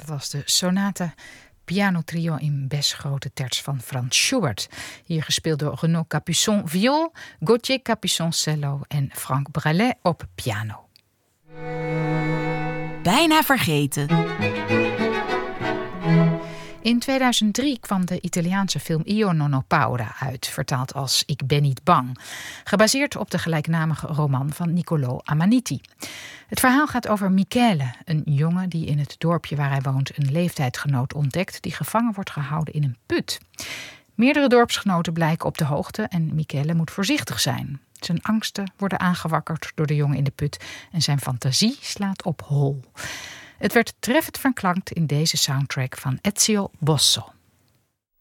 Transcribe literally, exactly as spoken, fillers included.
Dat was de sonate pianotrio in Bes grote terts van Franz Schubert. Hier gespeeld door Renaud Capuçon viool, Gauthier Capuçon cello en Frank Brelet op piano. Bijna vergeten. In tweeduizend drie kwam de Italiaanse film Io non ho paura uit, vertaald als Ik ben niet bang, gebaseerd op de gelijknamige roman van Niccolò Amaniti. Het verhaal gaat over Michele, een jongen die in het dorpje waar hij woont een leeftijdsgenoot ontdekt die gevangen wordt gehouden in een put. Meerdere dorpsgenoten blijken op de hoogte en Michele moet voorzichtig zijn. Zijn angsten worden aangewakkerd door de jongen in de put en zijn fantasie slaat op hol. Het werd treffend verklankt in deze soundtrack van Ezio Bosso.